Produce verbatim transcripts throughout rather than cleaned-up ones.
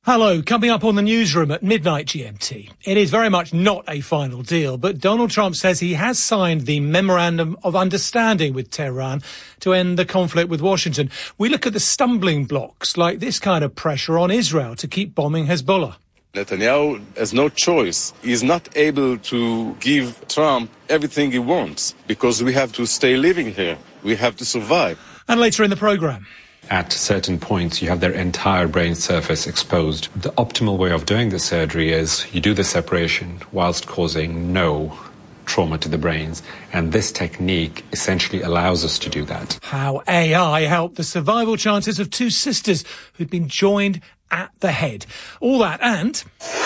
Hello, coming up on the newsroom at midnight G M T. It is very much not a final deal, but Donald Trump says he has signed the Memorandum of Understanding with Tehran to end the conflict with Washington. We look at the stumbling blocks, like this kind of pressure on Israel to keep bombing Hezbollah. Netanyahu has no choice. He is not able to give Trump everything he wants because we have to stay living here. We have to survive. And later in the programme. At certain points, you have their entire brain surface exposed. The optimal way of doing the surgery is you do the separation whilst causing no trauma to the brains. And this technique essentially allows us to do that. How A I helped the survival chances of two sisters who'd been joined at the head. All that and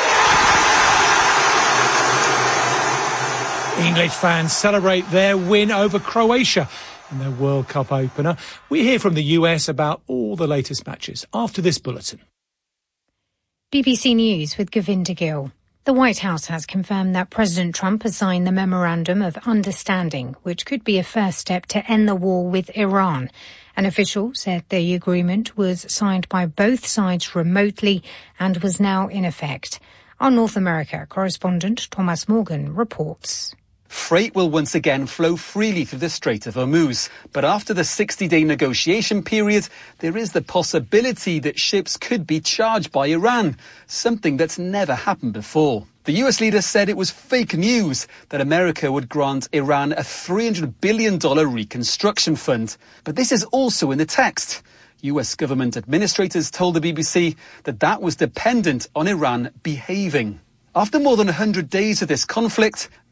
English fans celebrate their win over Croatia in their World Cup opener. We hear from the U S about all the latest matches after this bulletin. B B C News with Govinda Gill. The White House has confirmed that President Trump has signed the Memorandum of Understanding, which could be a first step to end the war with Iran. An official said the agreement was signed by both sides remotely and was now in effect. Our North America correspondent Thomas Morgan reports. Freight will once again flow freely through the Strait of Hormuz. But after the sixty-day negotiation period, there is the possibility that ships could be charged by Iran, something that's never happened before. The U S leader said it was fake news that America would grant Iran a three hundred billion dollars reconstruction fund. But this is also in the text. U S government administrators told the B B C that that was dependent on Iran behaving. After more than one hundred days of this conflict,